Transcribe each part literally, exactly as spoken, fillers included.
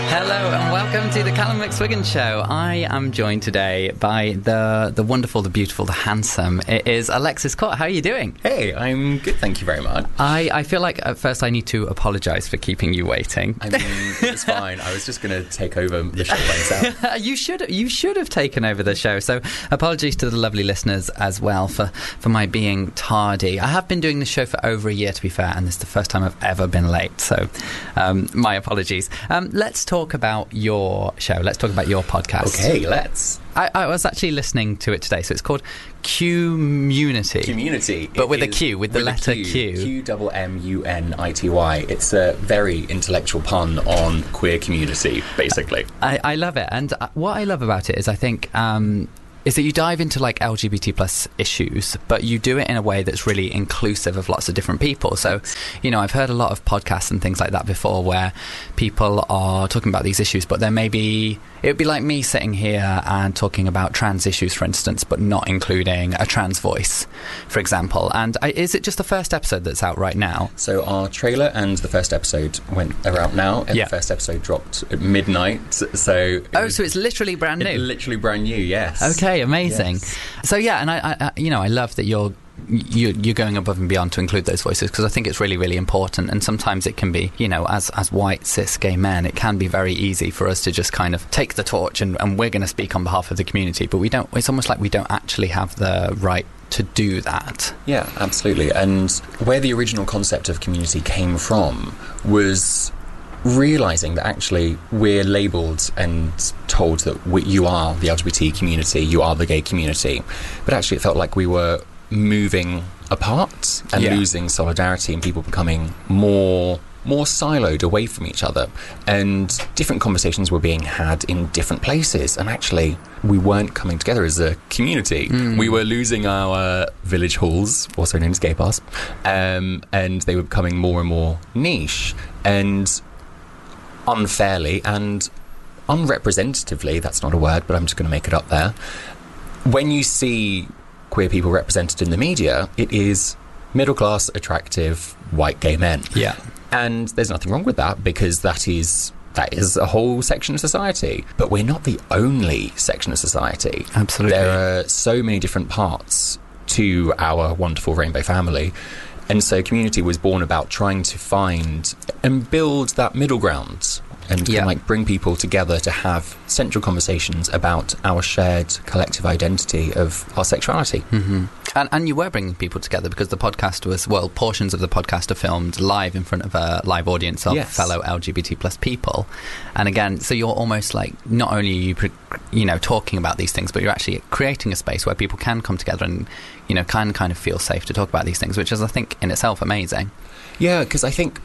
Hello and welcome to the Callum McSwiggan Show. I am joined today by the the wonderful, the beautiful, the handsome. It is Alexis Court. How are you doing? Hey, I'm good, thank you very much. I, I feel like at first I need to apologise for keeping you waiting. I mean, it's fine. I was just going to take over the show myself. you should you should have taken over the show. So apologies to the lovely listeners as well for, for my being tardy. I have been doing this show for over a year, to be fair, and this is the first time I've ever been late. So um, my apologies. Um, let's talk about your show. Let's talk about your podcast. Okay, let's. I, I was actually listening to it today. So it's called Community. Community. But It with a is Q, with the with a letter Q. Q. Q double M U N I T Y. It's a very intellectual pun on queer community, basically. I, I love it. And uh, what I love about it is I think... Um, is that you dive into like L G B T plus issues, but you do it in a way that's really inclusive of lots of different people. So, you know, I've heard a lot of podcasts and things like that before where people are talking about these issues, but there may be, it would be like me sitting here and talking about trans issues, for instance, but not including a trans voice, for example. And I, is it just the first episode that's out right now? So our trailer and the first episode went are out now, and Yeah. the first episode dropped at midnight. So it Oh, was- so it's literally brand new. it's literally brand new, yes. Okay, amazing. Yes. So yeah, and I, I, I, you know, I love that you're you, you're going above and beyond to include those voices, because I think it's really, really important. And sometimes it can be, you know, as as white cis gay men, it can be very easy for us to just kind of take the torch and, and we're going to speak on behalf of the community, but we don't. It's almost like we don't actually have the right to do that. Yeah, absolutely. And where the original concept of community came from was realising that actually we're labelled and told that we, you are the L G B T community, you are the gay community, but actually it felt like we were moving apart and Yeah. losing solidarity, and people becoming more more siloed away from each other, and different conversations were being had in different places, and actually we weren't coming together as a community. Mm. We were losing our village halls, also known as gay bars, um, and they were becoming more and more niche and unfairly and unrepresentatively, that's not a word, but I'm just going to make it up there. When you see queer people represented in the media, it is middle-class, attractive, white gay men. Yeah. And there's nothing wrong with that, because that is that is a whole section of society. But we're not the only section of society. Absolutely. There are so many different parts to our wonderful rainbow family. And so Community was born about trying to find and build that middle ground and Yeah. kind of like bring people together to have central conversations about our shared collective identity of our sexuality. Mm-hmm. And, and you were bringing people together because the podcast was, well, portions of the podcast are filmed live in front of a live audience of Yes. fellow L G B T plus people. And again, so you're almost like, not only are you, pre- you know, talking about these things, but you're actually creating a space where people can come together and, you know, can kind of feel safe to talk about these things, which is, I think, in itself amazing. Yeah, because I think,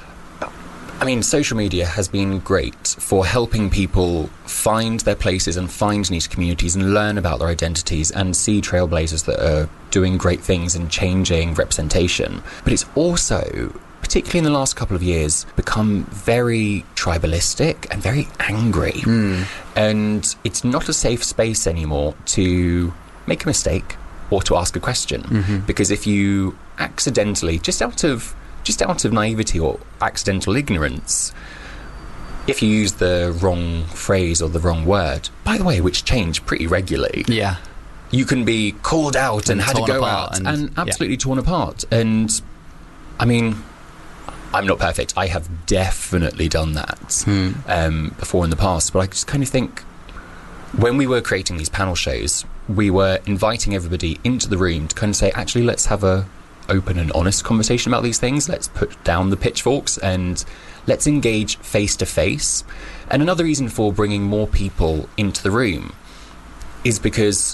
I mean, social media has been great for helping people find their places and find niche communities and learn about their identities and see trailblazers that are doing great things and changing representation. But it's also, particularly in the last couple of years, become very tribalistic and very angry. Mm. And it's not a safe space anymore to make a mistake or to ask a question. Mm-hmm. Because if you accidentally, just out of just out of naivety or accidental ignorance, if you use the wrong phrase or the wrong word, by the way, which change pretty regularly, Yeah. you can be called out and, And had to torn go apart out and- and, yeah. absolutely torn apart. And I mean, I'm not perfect. I have definitely done that Hmm. um, before in the past, but I just kind of think when we were creating these panel shows, we were inviting everybody into the room to kind of say, actually, let's have a open and honest conversation about these things. Let's put down the pitchforks and let's engage face to face. And another reason for bringing more people into the room is because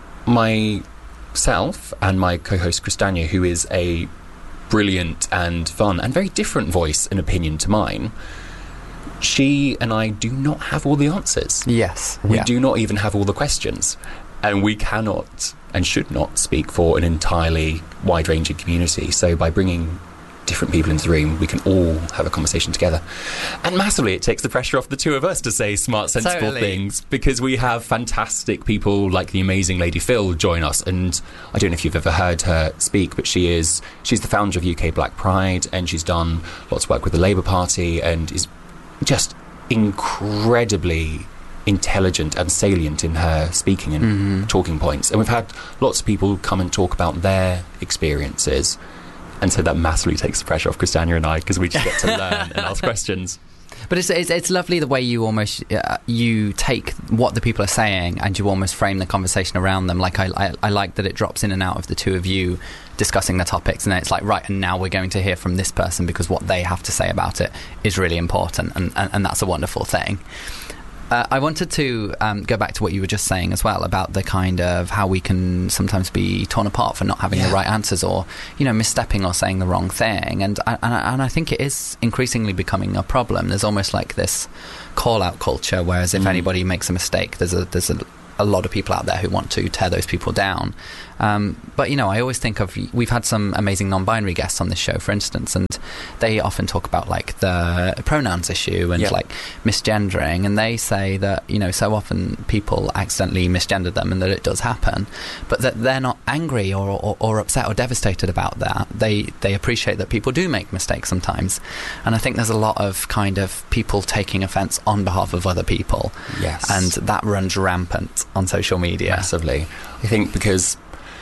myself and my co-host Christania, who is a brilliant and fun and very different voice and opinion to mine, she and I do not have all the answers. Yes. We yeah. do not even have all the questions. And we cannot and should not speak for an entirely wide-ranging community. So by bringing different people into the room, we can all have a conversation together. And massively, it takes the pressure off the two of us to say smart, sensible Totally. things, because we have fantastic people like the amazing Lady Phil join us. And I don't know if you've ever heard her speak, but she is she's the founder of U K Black Pride, and she's done lots of work with the Labour Party and is just incredibly intelligent and salient in her speaking and Mm-hmm. talking points. And we've had lots of people come and talk about their experiences. And so that massively takes the pressure off Christiania and I, because we just get to learn and ask questions. But it's, it's it's lovely the way you almost uh, you take what the people are saying and you almost frame the conversation around them. Like I, I I like that it drops in and out of the two of you discussing the topics, and then it's like, right, and now we're going to hear from this person because what they have to say about it is really important, and and, and that's a wonderful thing. Uh, I wanted to um, go back to what you were just saying as well about the kind of how we can sometimes be torn apart for not having Yeah. the right answers, or, you know, misstepping or saying the wrong thing. And I, and, I, and I think it is increasingly becoming a problem. There's almost like this call-out culture, whereas if Mm. anybody makes a mistake, there's a there's a, a lot of people out there who want to tear those people down. Um, but, you know, I always think of... We've had some amazing non-binary guests on this show, for instance, and they often talk about, like, the pronouns issue and, Yeah. like, misgendering, and they say that, you know, so often people accidentally misgender them and that it does happen, but that they're not angry or, or, or upset or devastated about that. They, they appreciate that people do make mistakes sometimes. And I think there's a lot of kind of people taking offence on behalf of other people. Yes. And that runs rampant on social media. Massively. I think because...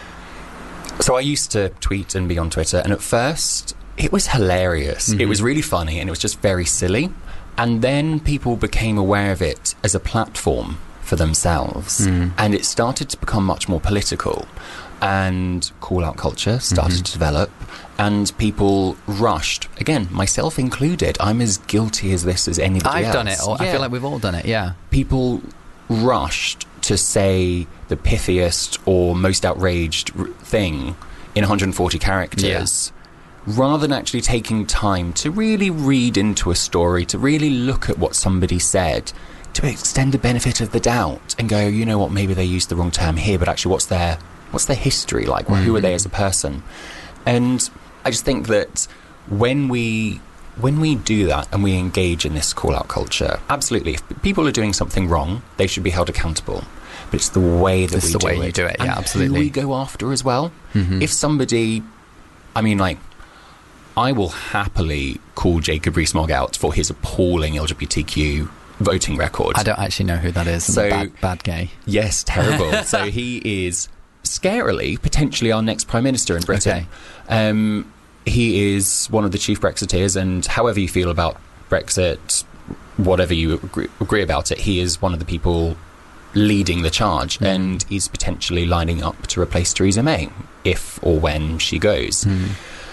So I used to tweet and be on Twitter, and at first it was hilarious. Mm-hmm. It was really funny, and it was just very silly. And then people became aware of it as a platform for themselves, Mm. and it started to become much more political. And call-out culture started Mm-hmm. to develop, and people rushed, again, myself included. I'm as guilty as this as anybody I've else. done it. Or I Yeah. feel like we've all done it, yeah. People rushed to say the pithiest or most outraged r- thing in one hundred forty characters, rather than actually taking time to really read into a story, to really look at what somebody said, to extend the benefit of the doubt and go, you know what, maybe they used the wrong term here, but actually what's their what's their history like? Well, who are they as a person? And I just think that when we when we do that and we engage in this call-out culture, absolutely, if people are doing something wrong, they should be held accountable. But it's the way that It's we the do way it. you do it, and yeah, absolutely. who we go after as well. Mhm. If somebody, I mean, like, I will happily call Jacob Rees-Mogg out for his appalling L G B T Q voting record. I don't actually know who that is. So- bad, bad gay. Yes, terrible. So he is scarily potentially our next Prime Minister in Britain. Okay. Um, he is one of the chief Brexiteers, and however you feel about Brexit, whatever you agree, agree about it, he is one of the people leading the charge, Mm. and he's potentially lining up to replace Theresa May if or when she goes. Mm.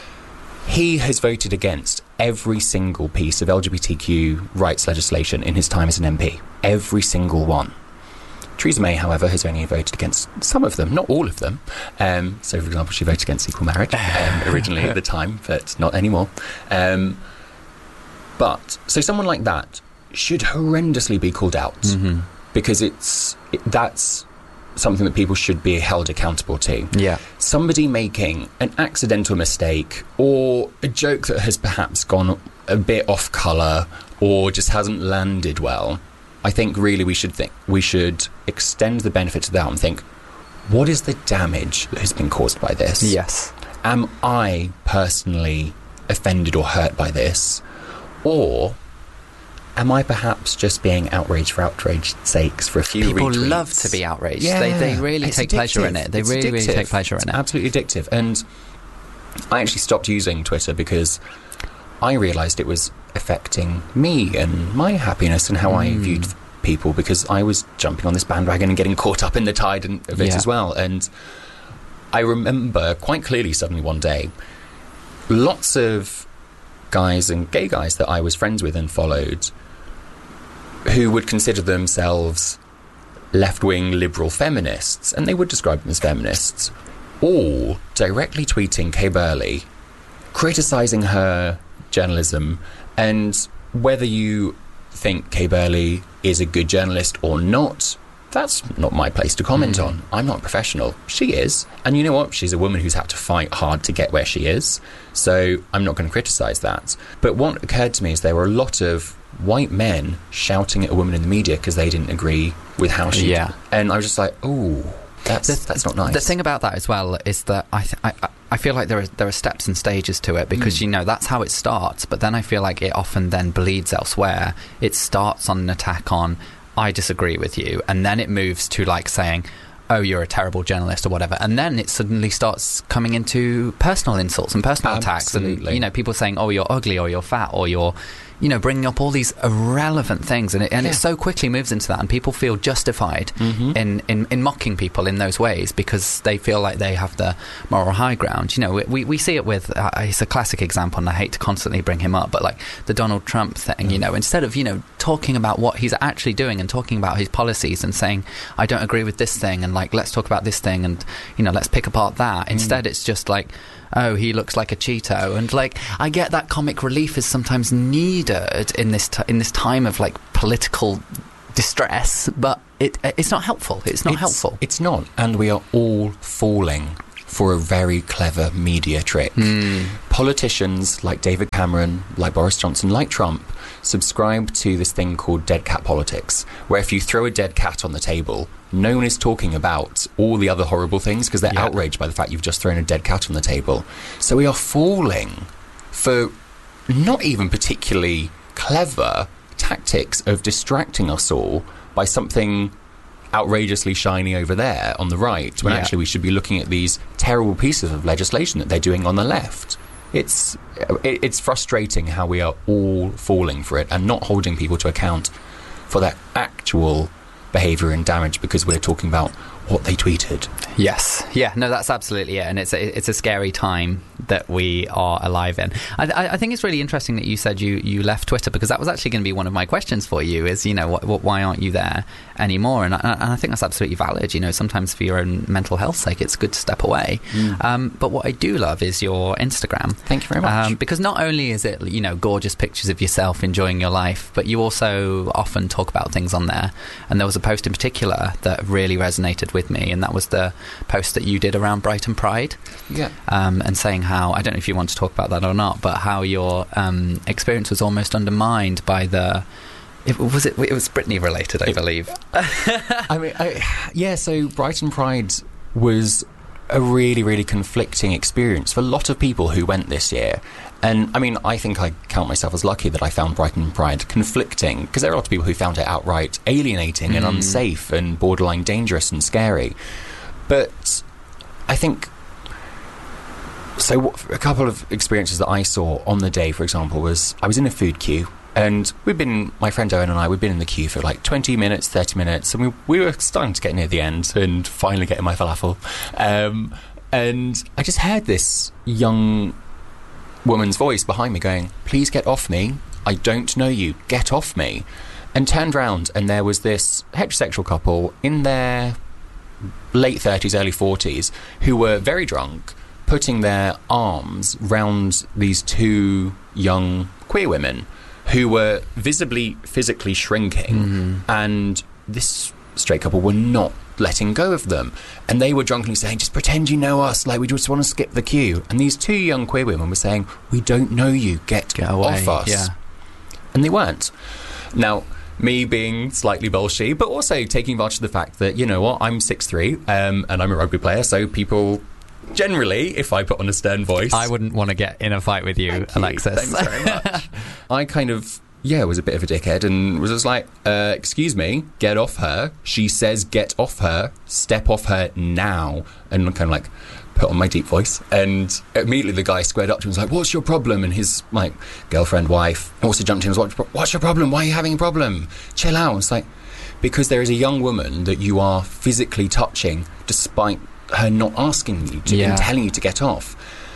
He has voted against every single piece of L G B T Q rights legislation in his time as an M P. Every single one. Theresa May, however, has only voted against some of them, not all of them. Um, so, for example, she voted against equal marriage um, originally at the time, but not anymore. Um, but, so someone like that should horrendously be called out, Mhm. because it's it, that's something that people should be held accountable to. Yeah. Somebody making an accidental mistake or a joke that has perhaps gone a bit off colour or just hasn't landed well, I think really we should think we should extend the benefit to that and think, what is the damage that has been caused by this? Yes. Am I personally offended or hurt by this? Or am I perhaps just being outraged for outrage's sakes for a few People retweets? love to be outraged. Yeah, They, they really it's take pleasure in addictive. it. They It's really, really addictive. take pleasure in It's it. absolutely addictive. And I actually stopped using Twitter because I realised it was affecting me and my happiness and how I Mm. viewed people, because I was jumping on this bandwagon and getting caught up in the tide and- of it Yeah. as well. And I remember quite clearly suddenly one day, lots of guys and gay guys that I was friends with and followed who would consider themselves left-wing liberal feminists, and they would describe them as feminists, all directly tweeting Kay Burley, criticising her journalism, and whether you think Kay Burley is a good journalist or not, that's not my place to comment Mm. on. I'm not a professional. She is. And you know what? She's a woman who's had to fight hard to get where she is. So I'm not going to criticise that. But what occurred to me is there were a lot of white men shouting at a woman in the media because they didn't agree with how she... Yeah. And I was just like, oh, that's, The- that's not nice. The thing about that as well is that I, th- I, I I feel like there are there are steps and stages to it because, mm. you know, that's how it starts. But then I feel like it often then bleeds elsewhere. It starts on an attack on, I disagree with you. And then it moves to like saying, oh, you're a terrible journalist or whatever. And then it suddenly starts coming into personal insults and personal Absolutely. attacks. And, you know, people saying, oh, you're ugly or you're fat or you're, you know, bringing up all these irrelevant things. And it, and yeah. it so quickly moves into that. And people feel justified mm-hmm. in, in, in mocking people in those ways because they feel like they have the moral high ground. You know, we, we see it with, uh, it's a classic example and I hate to constantly bring him up, but like the Donald Trump thing, mm. you know, instead of, you know, talking about what he's actually doing and talking about his policies and saying, I don't agree with this thing and like, let's talk about this thing and, you know, let's pick apart that. Instead, mm. it's just like, oh, he looks like a Cheeto. And like, I get that comic relief is sometimes needed in this t- in this time of like political distress, but it it's not helpful. It's not it's, helpful. It's not. And we are all falling for a very clever media trick. Mm. Politicians like David Cameron, like Boris Johnson, like Trump, subscribe to this thing called dead cat politics, where if you throw a dead cat on the table, no one is talking about all the other horrible things because they're yeah. outraged by the fact you've just thrown a dead cat on the table. So we are falling for not even particularly clever tactics of distracting us all by something outrageously shiny over there on the right, when yeah. actually we should be looking at these terrible pieces of legislation that they're doing on the left. It's it, it's frustrating how we are all falling for it and not holding people to account for their actual behaviour and damage because we're talking about what they tweeted. Yes, yeah, no, that's absolutely it, and it's a, it's a scary time that we are alive in. I, I think it's really interesting that you said you, you left Twitter because that was actually going to be one of my questions for you. Is you know what, what why aren't you there anymore? And I, and I think that's absolutely valid. You know, sometimes for your own mental health sake, it's good to step away. Mm. Um, but what I do love is your Instagram. Thank you very much. Um, because not only is it you know gorgeous pictures of yourself enjoying your life, but you also often talk about things on there. And there was a post in particular that really resonated with me, and that was the post that you did around Brighton Pride. Yeah. Um, and saying how, I don't know if you want to talk about that or not, but how your um, experience was almost undermined by the... It, was it? It was Britney related, I it, believe. I mean, I, yeah. So Brighton Pride was a really, really conflicting experience for a lot of people who went this year. And I mean, I think I count myself as lucky that I found Brighton Pride conflicting, because there are a lot of people who found it outright alienating mm. and unsafe and borderline dangerous and scary. But I think... So a couple of experiences that I saw on the day, for example, was I was in a food queue, and we'd been, my friend Owen and I, we'd been in the queue for like twenty minutes, thirty minutes, and we we were starting to get near the end and finally getting my falafel. Um, and I just heard this young woman's voice behind me going, "Please get off me. I don't know you. Get off me." And turned round, and there was this heterosexual couple in their late thirties, early forties, who were very drunk, putting their arms round these two young queer women who were visibly physically shrinking, mm-hmm. and this straight couple were not letting go of them, and they were drunkenly saying, "Just pretend you know us, like we just want to skip the queue." And these two young queer women were saying, "We don't know you, get, get away. off us." Yeah. And they weren't. Now, me being slightly bolshy, but also taking advantage of the fact that, you know what, I'm six three, um, and I'm a rugby player, so people... Generally, if I put on a stern voice... I wouldn't want to get in a fight with you, Thank Alexis. You. Thanks very much. I kind of, yeah, was a bit of a dickhead and was just like, uh, excuse me, get off her. She says get off her. Step off her now. And kind of like put on my deep voice. And immediately the guy squared up to him and was like, "What's your problem?" And his like girlfriend, wife, also jumped in and was like, "What's your problem? Why are you having a problem? Chill out." It's like, because there is a young woman that you are physically touching despite... her not asking you to yeah. and telling you to get off,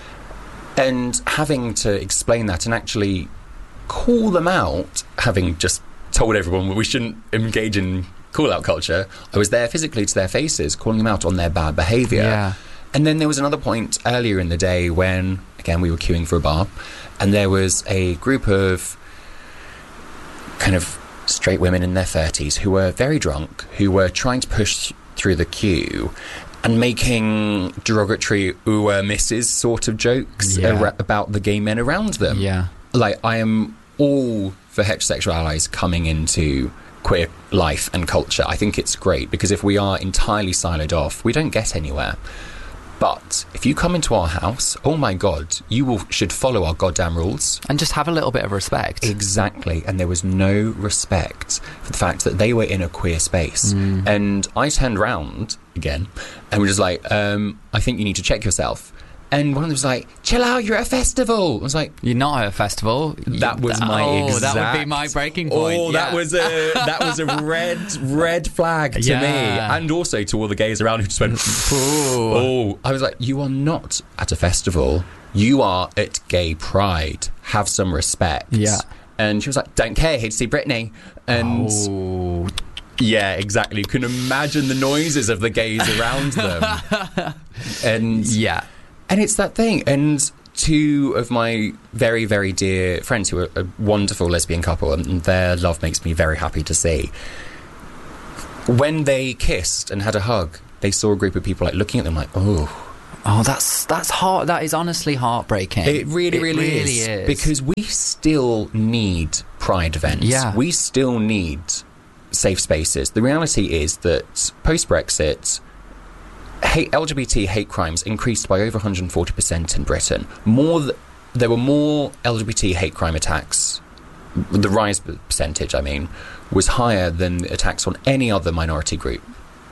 and having to explain that and actually call them out, having just told everyone that we shouldn't engage in call-out culture. I was there physically to their faces, calling them out on their bad behaviour. Yeah. And then there was another point earlier in the day when, again, we were queuing for a bar, and there was a group of kind of straight women in their thirties who were very drunk, who were trying to push through the queue and making derogatory ooh uh, misses sort of jokes yeah. ar- about the gay men around them. Yeah. Like, I am all for heterosexual allies coming into queer life and culture. I think it's great, because if we are entirely siloed off, we don't get anywhere. But if you come into our house, oh my God, you will, should follow our goddamn rules. And just have a little bit of respect. Exactly. And there was no respect for the fact that they were in a queer space. Mm. And I turned round again and was just like, um, I think you need to check yourself. And one of them was like, chill out, you're at a festival. I was like... You're not at a festival. That was my oh, exact... that would be my breaking point. Oh, yeah. that was a that was a red, red flag to yeah. me. And also to all the gays around who just went, oh. I was like, you are not at a festival. You are at Gay Pride. Have some respect. Yeah. And she was like, don't care, here to see Britney. And... Oh. Yeah, exactly. You can imagine the noises of the gays around them. And... Yeah. And it's that thing. And two of my very, very dear friends who are a wonderful lesbian couple, and their love makes me very happy to see. When they kissed and had a hug, they saw a group of people like looking at them like, oh. Oh, that's that's heart. That is honestly heartbreaking. It really, it really, really is. is. Because we still need pride events. Yeah. We still need safe spaces. The reality is that post-Brexit... Hate, L G B T hate crimes increased by over one hundred forty percent in Britain. More, th- there were more L G B T hate crime attacks. The rise percentage, I mean, was higher than attacks on any other minority group.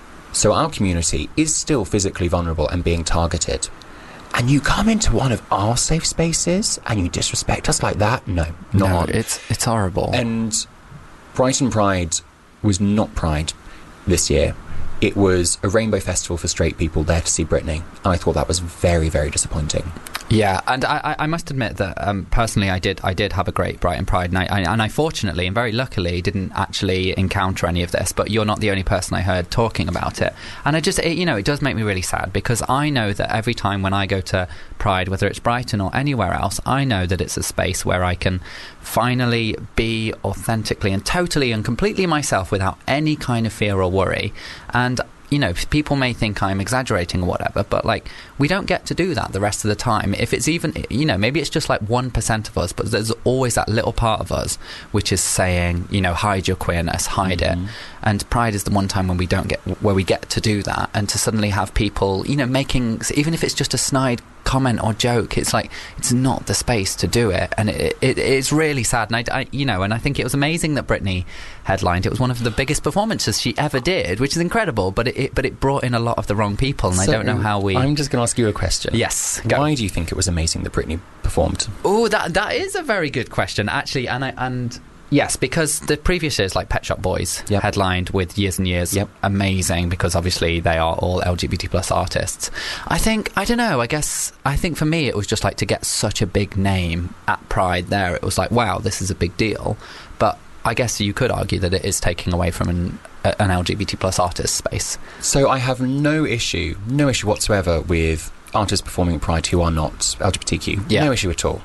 So our community is still physically vulnerable and being targeted. And you come into one of our safe spaces and you disrespect us like that? No, not no, on. it's it's horrible. And Brighton Pride was not Pride this year. It was a rainbow festival for straight people there to see Britney. And I thought that was very, very disappointing. Yeah, and I, I must admit that um, personally I did I did have a great Brighton Pride night, I, and I fortunately and very luckily didn't actually encounter any of this, but you're not the only person I heard talking about it. And I just, it, you know, it does make me really sad, because I know that every time when I go to Pride, whether it's Brighton or anywhere else, I know that it's a space where I can finally be authentically and totally and completely myself without any kind of fear or worry. And you know, people may think I'm exaggerating or whatever, but like, we don't get to do that the rest of the time. If it's even, you know, maybe it's just like one percent of us, but there's always that little part of us which is saying, you know, hide your queerness, hide mm-hmm. it. And Pride is the one time when we don't get, where we get to do that, and to suddenly have people, you know, making, even if it's just a snide comment or joke, it's like, it's not the space to do it, and it, it it's really sad. And I, I, you know, and I think it was amazing that Britney headlined. It was one of the biggest performances she ever did, which is incredible. But it, it but it brought in a lot of the wrong people, and so I don't know how we. I'm just going to ask you a question. Yes. Go. Why do you think it was amazing that Britney performed? Oh, that that is a very good question, actually, and I and. Yes, because the previous years, like Pet Shop Boys, yep. headlined with Years and Years, yep. amazing, because obviously they are all L G B T plus artists. I think, I don't know, I guess, I think for me it was just like to get such a big name at Pride there. It was like, wow, this is a big deal. But I guess you could argue that it is taking away from an, an L G B T plus artist space. So I have no issue, no issue whatsoever with artists performing at Pride who are not L G B T Q. Yeah. No issue at all.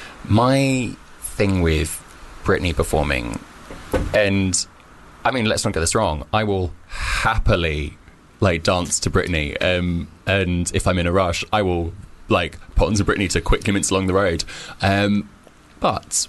My thing with Britney performing, and I mean, let's not get this wrong, I will happily like dance to Britney, um, and if I'm in a rush I will like put on some Britney to quickly mince along the road, um, but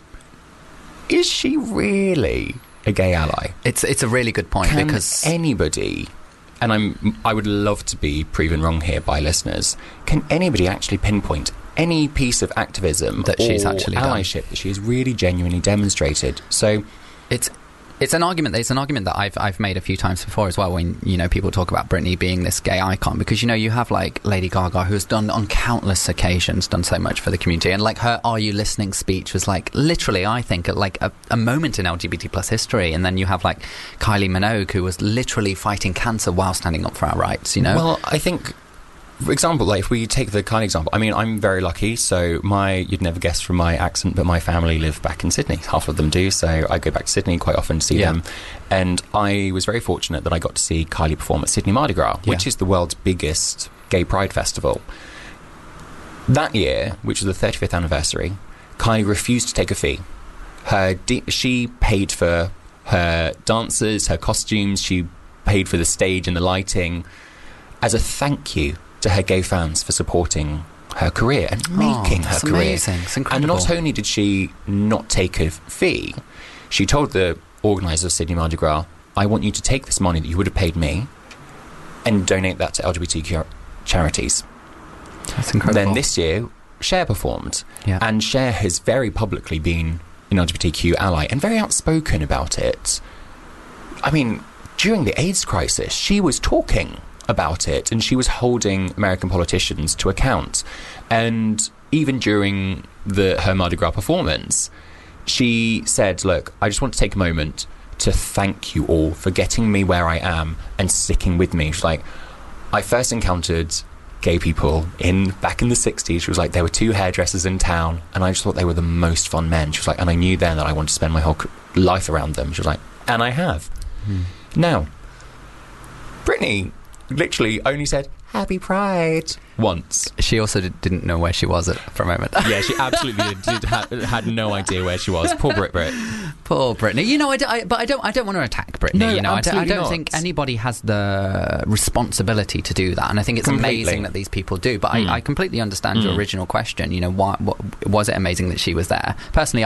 is she really a gay ally? It's it's a really good point. Can because anybody, and I'm I would love to be proven wrong here by listeners, can anybody actually pinpoint any piece of activism that or she's actually allyship done. that she has really genuinely demonstrated? So it's it's an argument it's an argument that I've I've made a few times before as well, when, you know, people talk about Britney being this gay icon, because, you know, you have like Lady Gaga, who has done on countless occasions done so much for the community, and like her Are You Listening speech was like literally, I think, like a, a moment in L G B T plus history. And then you have like Kylie Minogue, who was literally fighting cancer while standing up for our rights, you know. Well, I think, for example, like if we take the Kylie example, I mean, I'm very lucky. So my, you'd never guess from my accent, but my family live back in Sydney. Half of them do. So I go back to Sydney quite often to see yeah. them. And I was very fortunate that I got to see Kylie perform at Sydney Mardi Gras, yeah. which is the world's biggest gay pride festival. That year, which was the thirty-fifth anniversary, Kylie refused to take a fee. Her de- she paid for her dancers, her costumes. She paid for the stage and the lighting as a thank you to her gay fans for supporting her career and making oh, her career. Amazing. It's incredible. And not only did she not take a fee, she told the organisers of Sydney Mardi Gras, I want you to take this money that you would have paid me and donate that to L G B T Q charities. That's incredible. Then this year, Cher performed. Yeah. And Cher has very publicly been an L G B T Q ally and very outspoken about it. I mean, during the AIDS crisis, she was talking about it and she was holding American politicians to account. And even during the her Mardi Gras performance, she said, look, I just want to take a moment to thank you all for getting me where I am and sticking with me. She's like, I first encountered gay people in back in the sixties. She was like, there were two hairdressers in town and I just thought they were the most fun men. She was like, and I knew then that I wanted to spend my whole life around them. She was like, and I have. Mm. Now, Britney literally only said Happy Pride once. She also did, didn't know where she was at, for a moment. Yeah, she absolutely did, did had, had no idea where she was. Poor Brit Brit. Poor Britney. You know, I, do, I but I don't I don't want to attack Britney. No, you know, I don't, I don't not. think anybody has the responsibility to do that, and I think it's Completely. amazing that these people do. But Mm. I, I completely understand mm. your original question. You know, why, what, was it amazing that she was there? Personally,